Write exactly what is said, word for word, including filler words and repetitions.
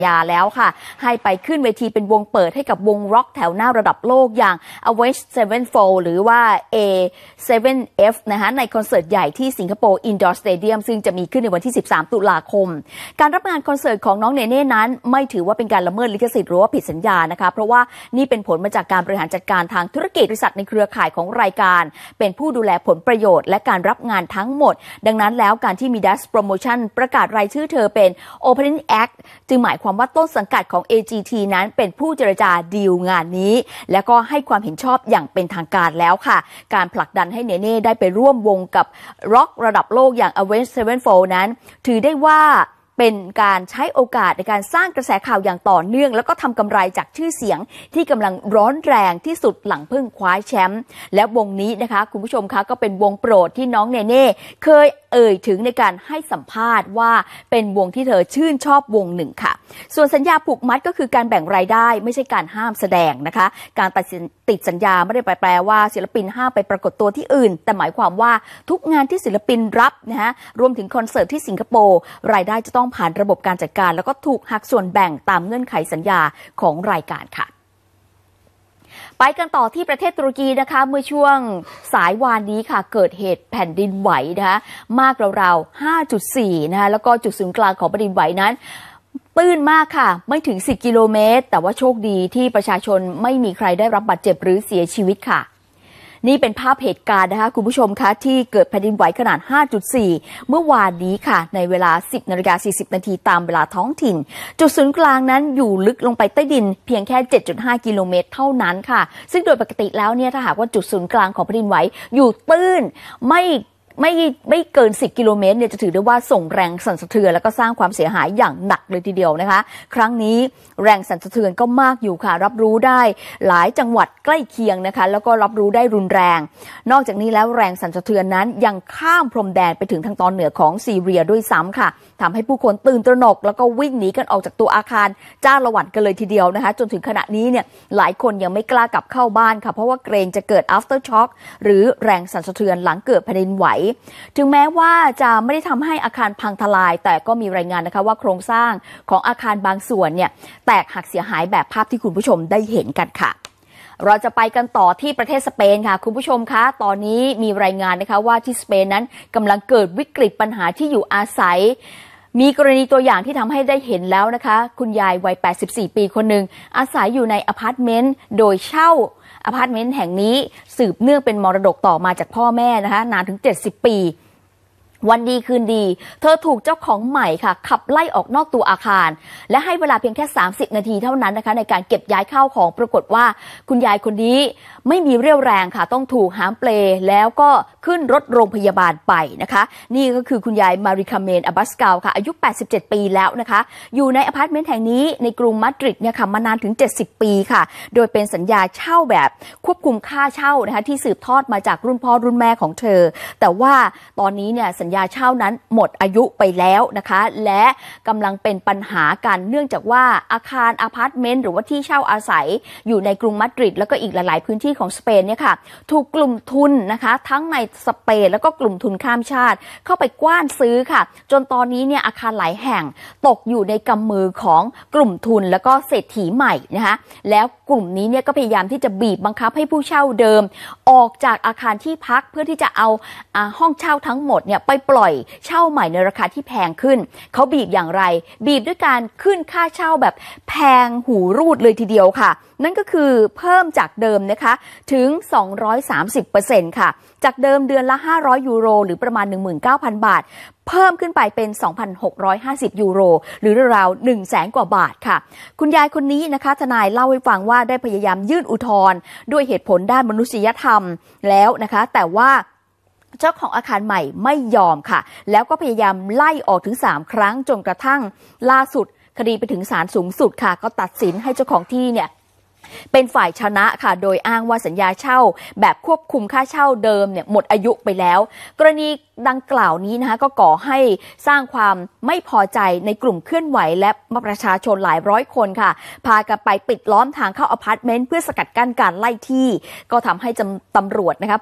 ยาแล้วค่ะให้ไปขึ้นเวทีเป็นวงเปิดให้กับวงร็อกแถวหน้าระดับโลกอย่าง Avenged Sevenfold หรือว่า เอ เซเว่น เอฟ นะคะในคอนเสิร์ตใหญ่ที่สิงคโปร์อินดอร์สเตเดียมซึ่งจะมีขึ้นในวันที่สิบสามตุลาคมการรับงานคอนเสิร์ตของน้องเนเน่นั้นไม่ถือว่าเป็นการละเมิดลิขสิทธิ์หรือว่าผิดสัญญานะคะเพราะว่านี่เป็นผลมาจากการบริหารจัดการทางธุรกิจบริษัทในเครือข่ายของรายการเป็นผู้ดูแลผลประโยชน์และการรับงานทั้งหมดดังนั้นแล้วการที่มี ดัช Promotion ประกาศรายชื่อเธอเป็น Opening Act จึงหมายความว่าต้นสังกัดของ เอ จี ที นั้นเป็นผู้เจรจาดีลงานนี้และก็ให้ความเห็นชอบอย่างเป็นทางการแล้วค่ะการผลักดันให้เนเน่ได้ไปร่วมวงกับร็อกระดับโลกอย่าง Avenged Sevenfold นั้นถือได้ว่าเป็นการใช้โอกาสในการสร้างกระแสข่าวอย่างต่อเนื่องแล้วก็ทำกำไรจากชื่อเสียงที่กำลังร้อนแรงที่สุดหลังเพิ่งคว้าแชมป์และวงนี้นะคะคุณผู้ชมคะก็เป็นวงโปรดที่น้องเนเน่เคยเอ่ยถึงในการให้สัมภาษณ์ว่าเป็นวงที่เธอชื่นชอบวงหนึ่งค่ะส่วนสัญญาผูกมัดก็คือการแบ่งรายได้ไม่ใช่การห้ามแสดงนะคะการตัดสินติดสัญญาไม่ได้แปลว่าศิลปินห้ามไปปรากฏตัวที่อื่นแต่หมายความว่าทุกงานที่ศิลปินรับนะฮะรวมถึงคอนเสิร์ตที่สิงคโปร์รายได้จะต้องผ่านระบบการจัดการแล้วก็ถูกหักส่วนแบ่งตามเงื่อนไขสัญญาของรายการค่ะไปกันต่อที่ประเทศตุรกีนะคะเมื่อช่วงสายวานนี้ค่ะเกิดเหตุแผ่นดินไหวนะคะมากราวๆ ห้าจุดสี่ นะคะแล้วก็จุดศูนย์กลางของแผ่นดินไหวนั้นตื้นมากค่ะไม่ถึงสิบกิโลเมตรแต่ว่าโชคดีที่ประชาชนไม่มีใครได้รับบาดเจ็บหรือเสียชีวิตค่ะนี่เป็นภาพเหตุการณ์นะคะคุณผู้ชมคะที่เกิดแผ่นดินไหวขนาด ห้าจุดสี่ เมื่อวานนี้ค่ะในเวลา สิบนาฬิกาสี่สิบนาทีตามเวลาท้องถิ่นจุดศูนย์กลางนั้นอยู่ลึกลงไปใต้ดินเพียงแค่ เจ็ดจุดห้า กิโลเมตรเท่านั้นค่ะซึ่งโดยปกติแล้วเนี่ยถ้าหากว่าจุดศูนย์กลางของแผ่นดินไหวอยู่ตื้นไม่ไม่ไม่เกินสิบกิโลเมตรเนี่ยจะถือได้ว่าส่งแรงสั่นสะเทือนแล้วก็สร้างความเสียหายอย่างหนักเลยทีเดียวนะคะครั้งนี้แรงสั่นสะเทือนก็มากอยู่ค่ะรับรู้ได้หลายจังหวัดใกล้เคียงนะคะแล้วก็รับรู้ได้รุนแรงนอกจากนี้แล้วแรงสั่นสะเทือนนั้นยังข้ามพรมแดนไปถึงทางตอนเหนือของซีเรียด้วยซ้ำค่ะทำให้ผู้คนตื่นตระหนกแล้วก็วิ่งหนีกันออกจากตัวอาคารจ้าละหวันกันเลยทีเดียวนะคะจนถึงขณะนี้เนี่ยหลายคนยังไม่กล้ากลับเข้าบ้านค่ะเพราะว่าเกรงจะเกิด after shock หรือแรงสั่นสะเทือนหลังเกิดแผ่นดินไหวถึงแม้ว่าจะไม่ได้ทำให้อาคารพังทลายแต่ก็มีรายงานนะคะว่าโครงสร้างของอาคารบางส่วนเนี่ยแตกหักเสียหายแบบภาพที่คุณผู้ชมได้เห็นกันค่ะเราจะไปกันต่อที่ประเทศสเปนค่ะคุณผู้ชมคะตอนนี้มีรายงานนะคะว่าที่สเปนนั้นกำลังเกิดวิกฤตปัญหาที่อยู่อาศัยมีกรณีตัวอย่างที่ทำให้ได้เห็นแล้วนะคะคุณยายวัยแปดสิบสี่ปีคนหนึ่งอาศัยอยู่ในอพาร์ตเมนต์โดยเช่าอพาร์ตเมนต์แห่งนี้สืบเนื่องเป็นมรดกต่อมาจากพ่อแม่นะคะนานถึงเจ็ดสิบปีวันดีคืนดีเธอถูกเจ้าของใหม่ค่ะขับไล่ออกนอกตัวอาคารและให้เวลาเพียงแค่สามสิบนาทีเท่านั้นนะคะในการเก็บย้ายข้าวของปรากฏว่าคุณยายคนนี้ไม่มีเรี่ยวแรงค่ะต้องถูกหามเปลแล้วก็ขึ้นรถโรงพยาบาลไปนะคะนี่ก็คือคุณยายมาริคาเมนอับัสกาลค่ะอายุแปดสิบเจ็ดปีแล้วนะคะอยู่ในอพาร์ตเมนต์แห่งนี้ในกรุงมาดริดเนี่ยค่ะมานานถึงเจ็ดสิบปีค่ะโดยเป็นสัญญาเช่าแบบควบคุมค่าเช่านะคะที่สืบทอดมาจากรุ่นพ่อรุ่นแม่ของเธอแต่ว่าตอนนี้เนี่ยสัญยาเช่านั้นหมดอายุไปแล้วนะคะและกำลังเป็นปัญหากันเนื่องจากว่าอาคารอพาร์ตเมนต์หรือว่าที่เช่าอาศัยอยู่ในกรุงมาดริดแล้วก็อีกหลายๆพื้นที่ของสเปนเนี่ยค่ะถูกกลุ่มทุนนะคะทั้งในสเปนแล้วก็กลุ่มทุนข้ามชาติเข้าไปกว้านซื้อค่ะจนตอนนี้เนี่ยอาคารหลายแห่งตกอยู่ในกำมือของกลุ่มทุนแล้วก็เศรษฐีใหม่นะคะแล้วกลุ่มนี้เนี่ยก็พยายามที่จะบีบบังคับให้ผู้เช่าเดิมออกจากอาคารที่พักเพื่อที่จะเอาอ่าห้องเช่าทั้งหมดเนี่ยไปปล่อยเช่าใหม่ในราคาที่แพงขึ้นเขาบีบอย่างไรบีบด้วยการขึ้นค่าเช่าแบบแพงหูรูดเลยทีเดียวค่ะนั่นก็คือเพิ่มจากเดิมนะคะถึง สองร้อยสามสิบเปอร์เซ็นต์ ค่ะจากเดิมเดือนละห้าร้อยยูโรหรือประมาณ หนึ่งหมื่นเก้าพัน บาทเพิ่มขึ้นไปเป็น สองพันหกร้อยห้าสิบ ยูโรหรือราวๆ หนึ่งแสน กว่าบาทค่ะคุณยายคนนี้นะคะทนายเล่าให้ฟังว่าได้พยายามยื่นอุทธรณ์ด้วยเหตุผลด้านมนุษยธรรมแล้วนะคะแต่ว่าเจ้าของอาคารใหม่ไม่ยอมค่ะแล้วก็พยายามไล่ออกถึงสามครั้งจนกระทั่งล่าสุดคดีไปถึงศาลสูงสุดค่ะก็ตัดสินให้เจ้าของที่เนี่ยเป็นฝ่ายชนะค่ะโดยอ้างว่าสัญญาเช่าแบบควบคุมค่าเช่าเดิมเนี่ยหมดอายุไปแล้วกรณีดังกล่าวนี้นะคะก็ก่อให้สร้างความไม่พอใจในกลุ่มเคลื่อนไหวและประชาชนหลายร้อยคนค่ะพากันไปปิดล้อมทางเข้าอพาร์ตเมนต์เพื่อสกัดกั้นการไล่ที่ก็ทำให้ตำรวจนะคะ